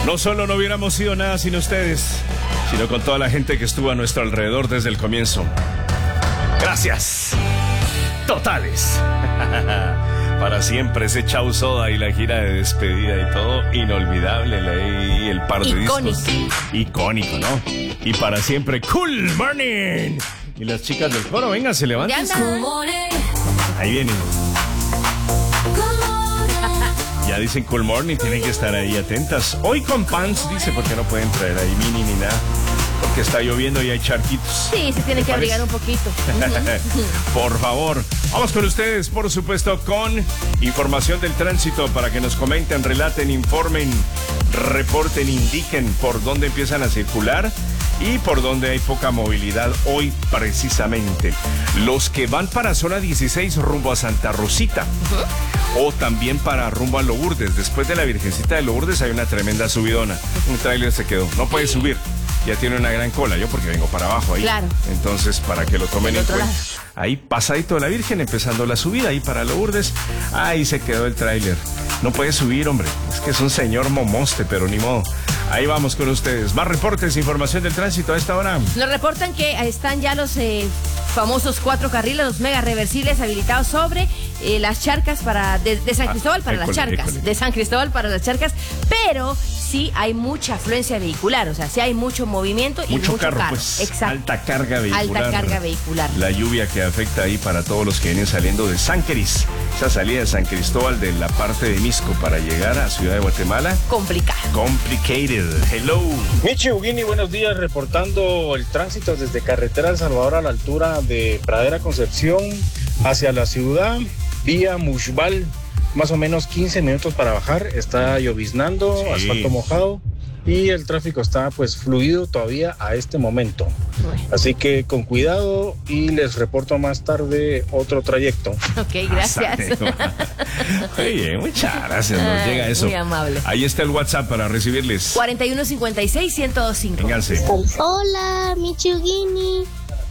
No solo no hubiéramos sido nada sin ustedes, sino con toda la gente que estuvo a nuestro alrededor desde el comienzo. Gracias. Totales. Para siempre ese Chau Soda y la gira de despedida y todo, inolvidable, y el par de discos. Icónico, ¿no? Y para siempre, Cool Morning. Y las chicas del coro, venga, se levanten. Ahí vienen. Ya dicen Cool Morning, tienen que estar ahí atentas. Hoy con pants, dice, porque no pueden traer ahí mini ni nada. Porque está lloviendo y hay charquitos. Sí, se tiene que abrigar un poquito. Por favor, vamos con ustedes, por supuesto, con información del tránsito para que nos comenten, relaten, informen, reporten, indiquen por dónde empiezan a circular y por dónde hay poca movilidad hoy precisamente. Los que van para zona 16 rumbo a Santa Rosita. O también para rumbo a Lourdes. Después de la Virgencita de Lourdes hay una tremenda subidona. Un tráiler se quedó, no puede subir. Ya tiene una gran cola, yo porque vengo para abajo ahí. Claro. Entonces, para que lo tomen en cuenta. Lado. Ahí pasadito de la Virgen, empezando la subida, ahí para Lourdes. Ahí se quedó el tráiler. No puede subir, hombre. Es que es un señor momoste, pero ni modo. Ahí vamos con ustedes. Más reportes, información del tránsito a esta hora. Nos reportan que están ya los famosos 4 carriles, los mega reversibles habilitados sobre las charcas de San Cristóbal para las charcas. De San Cristóbal para las charcas, pero sí hay mucha afluencia vehicular, o sea, sí hay mucho movimiento y mucho carro. Pues, exacto. Alta carga vehicular. Alta carga vehicular. La lluvia que afecta ahí para todos los que vienen saliendo de San Cris. Esa salida de San Cristóbal de la parte de Misco para llegar a Ciudad de Guatemala. Complicada. Complicated. Hello. Michi Ugini, buenos días, reportando el tránsito desde carretera El Salvador a la altura de Pradera Concepción hacia la ciudad, vía Mushbal, más o menos 15 minutos para bajar, está lloviznando, sí. Asfalto mojado y el tráfico está pues fluido todavía a este momento. Así que con cuidado y les reporto más tarde otro trayecto. Ok, gracias. Oye, muchas gracias, nos llega eso. Muy amable. Ahí está el WhatsApp para recibirles. 4156-1025. Vénganse. Hola, Michugini.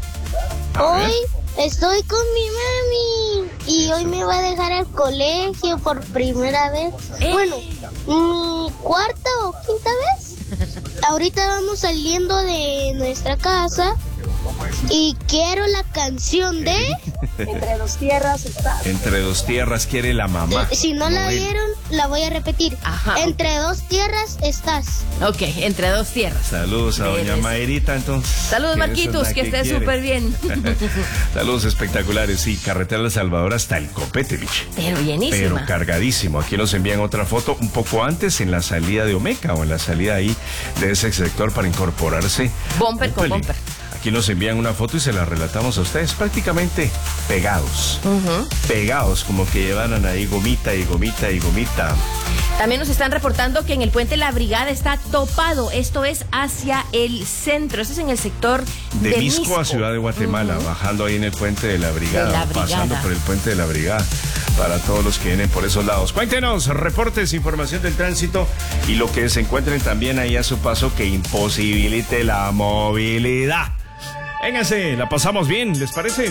Hoy estoy con mi mami y hoy me va a dejar al colegio por primera vez. Bueno, mi cuarta o quinta vez. Ahorita vamos saliendo de nuestra casa y quiero la canción de Entre dos tierras estás. Entre dos tierras quiere la mamá. Si no la vieron, la voy a repetir. Ajá. Entre dos tierras estás. Ok, entre dos tierras. Saludos a doña Mayrita, entonces. Saludos, Marquitos, que esté súper bien. Saludos espectaculares. Sí, carretera El Salvador hasta el copete, bicho. Pero bienísima. Pero cargadísimo. Aquí nos envían otra foto un poco antes en la salida de Omeca o en la salida ahí de ese sector para incorporarse. Bumper con bumper. Aquí nos envían una foto y se la relatamos a ustedes prácticamente pegados. Pegados, como que llevaran ahí gomita y gomita y gomita. También nos están reportando que en el puente La Brigada está topado. Esto es hacia el centro. Esto es en el sector de Misco a Ciudad de Guatemala, bajando ahí en el puente de La Brigada, pasando por el puente de La Brigada. Para todos los que vienen por esos lados. Cuéntenos, reportes, información del tránsito y lo que se encuentren también ahí a su paso que imposibilite la movilidad. Vénganse, la pasamos bien, ¿les parece?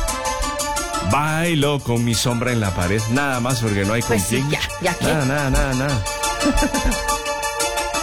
Bailo con mi sombra en la pared, nada más porque no hay con quién. Ya, nada.